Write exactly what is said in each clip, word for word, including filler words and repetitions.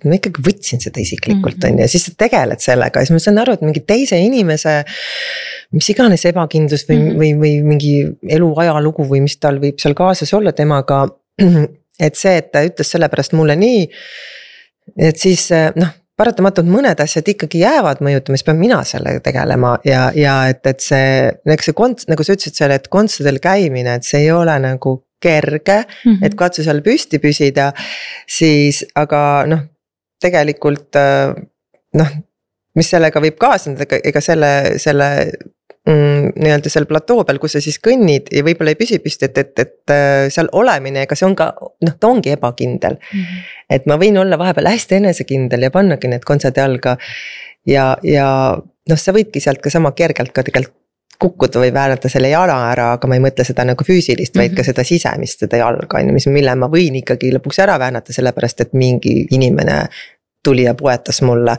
et ma ikkagi võtsin seda isiklikult mm -hmm. on ja siis sa tegeled sellega ja siis ma saan aru, et mingi teise inimese mis iganes ebakindlus või, mm -hmm. või, või mingi elu ajalugu või mis tal võib seal kaasas olla temaga, et see, et ta ütles sellepärast mulle nii, et siis noh, paratamatult mõned asjad ikkagi jäävad mõjutama, siis pean mina sellega tegelema ja, ja et, et see, see konts, nagu sa ütlesid selle, et kontserdil käimine, et see ei ole nagu kerge, mm -hmm. et katsu seal püsti püsida, siis aga noh, tegelikult noh, mis sellega võib kaasneda, ega selle, selle mm, nii-öelda seal platoo peal, kus sa siis kõnnid ja võib-olla ei püsi püsti, et, et, et seal olemine, ega see on ka, noh, ta ongi ebakindel. Mm -hmm. et ma võin olla vahepeal hästi enesekindel ja pannagi need kontserdi jalga ja, ja noh, sa võidki sealt ka sama kergelt ka tegelikult kukkuda või väänata selle jala ära, aga ma ei mõtle seda nagu füüsilist, vaid mm -hmm. ka seda sisemist, seda jalga, mis, mille ma võin ikkagi lõpuks ära väänata, sellepärast et mingi inimene tuli ja poetas mulle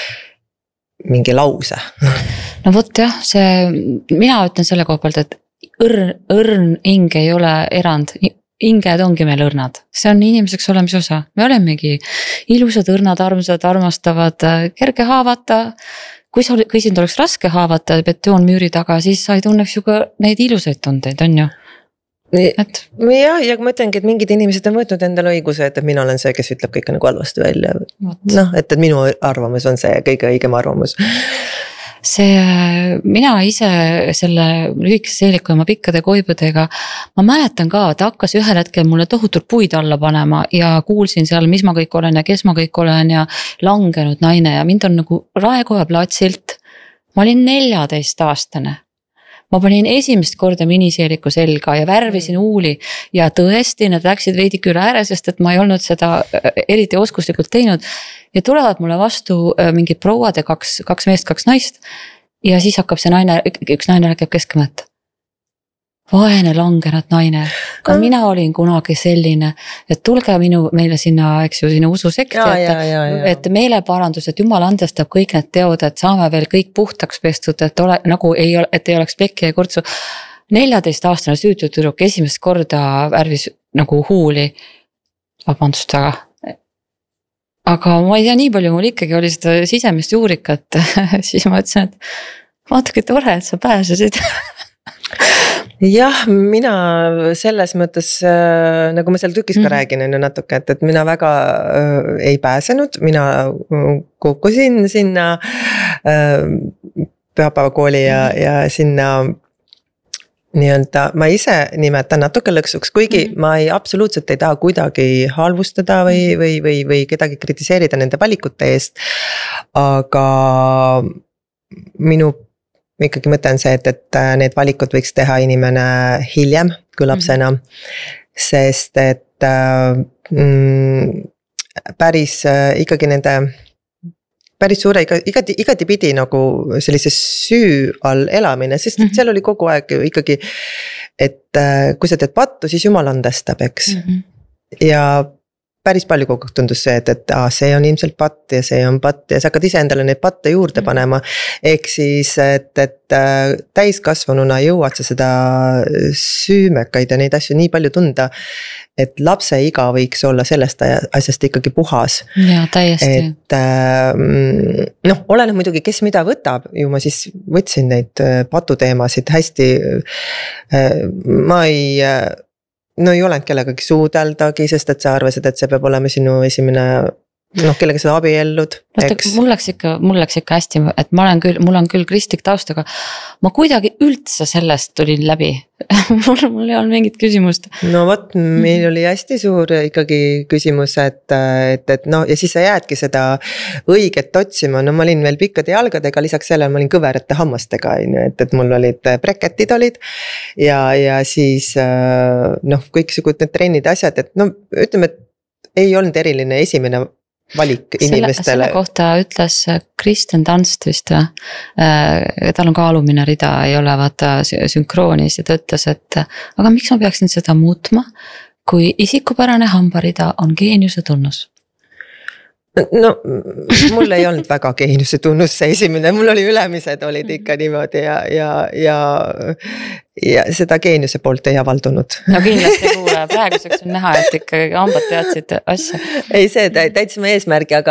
mingi lause. No vot jah, see, mina ütlen selle koha pealt, et õrn, õrn hing ei ole erand, hinged ongi meil õrnad, see on inimeseks olemise osa, me olemegi ilusad, õrnad, armsad, armastavad, kerge haavata. Kui, sa, kui sind oleks raske haavata betoonmüüri taga, siis sa ei tunneks ju ka neid ilusaid tundeid, on ju? Et... Ja, ja ma ütlengi, et mingid inimesed on võtnud endale õiguse, et mina olen see, kes ütleb kõike nagu halvasti välja. Noh, et, et minu arvamus on see kõige õigem arvamus. See, mina ise selle lühikese seeliku ja oma pikkade koibudega, ma mäletan ka, et hakkas ühel hetkel mulle tohutult puid alla panema ja kuulsin seal, mis ma kõik olen ja kes ma kõik olen ja langenud naine ja mind on nagu Raekoja platsilt, ma olin neljateist aastane. Ma panin esimest korda miniseeliku selga ja värvisin uuli ja tõesti need läksid veidike üle ääre, sest et ma ei olnud seda eriti oskuslikult teinud ja tulevad mulle vastu mingid prouad ja kaks, kaks meest, kaks naist ja siis hakkab see naine, üks naine räägib keskma, et vaene langenud naine, ka mina olin kunagi selline, et tulge minu, meile sinna, eks ju, sinna ususekti, et, et meeleparandus, et Jumal andestab kõik need teod, et saame veel kõik puhtaks pestud, et ole, nagu ei ole, et ei oleks plekki ja kurtsu. neljateist aastane süütu tüdruk esimest korda värvis nagu huuli, vabandust väga. Aga ma ei tea, nii palju mul ikkagi oli seda sisemist juurikat, siis ma ütlesin, et vaatagi tore, et sa pääsesid. Jah, mina selles mõttes, nagu ma seal tükis ka mm. räägin enne natuke, et, et mina väga äh, ei pääsenud, mina kukkusin sinna äh, pühapäevakooli ja, ja sinna nii-öelda, ma ise nimetan natuke lõksuks, kuigi mm. ma ei absoluutselt ei taha kuidagi halvustada või, või, või, või kedagi kritiseerida nende valikute eest, aga minu ikkagi mõte on see, et, et need valikud võiks teha inimene hiljem kui lapsena, sest et mm, päris ikkagi nende, päris suure igati, igati pidi nagu sellise süü all elamine, sest et seal oli kogu aeg ikkagi, et kui sa teed pattu, siis Jumal andestab, eks. Mm-hmm. Ja päris palju kogu aeg tundus see, et, et ah, see on ilmselt patt ja see on patt ja sa hakkad ise endale neid patte juurde panema. Ehk siis, et, et täiskasvanuna jõuad sa seda süümekaid ja neid asju nii palju tunda, et lapse iga võiks olla sellest asjast ikkagi puhas. Ja täiesti. Et noh, oleneb muidugi, kes mida võtab, ju ma siis võtsin neid patuteemasid hästi, ma ei... no ei olnud kellegagi suudeldagi, sest et sa arvasid, et see peab olema sinu esimene, noh, kellega sa abiellud. Mul läks ikka, mul läks ikka hästi, et ma olen küll, mul on küll kristlik taust, aga ma kuidagi üldse sellest tulin läbi. mul, mul ei olnud mingit küsimust. No vot, meil oli hästi suur ikkagi küsimus, et, et, et no ja siis sa jäädki seda õiget otsima, no ma olin veel pikkade jalgadega, lisaks sellele ma olin kõverate hammastega, et, et mul olid breketid olid ja, ja siis noh, kõiksugud need trennid asjad, et no ütleme, et ei olnud eriline esimene valik inimestele. Selle kohta ütles Kristen Dunst vist, tal on kaalumine rida, ei ole vaata sünkroonis ja ta ütles, et aga miks ma peaksin seda muutma, kui isikupärane hambarida on geeniuse tunnus? No mul ei olnud väga geeniuse tunnus see esimene, mul oli ülemised olid ikka niimoodi ja, ja, ja, ja seda geeniuse poolt ei avaldunud. No kindlasti kuule, praeguseks on näha, et ikka hambad teadsid asja. Ei, see täitsime eesmärgi, aga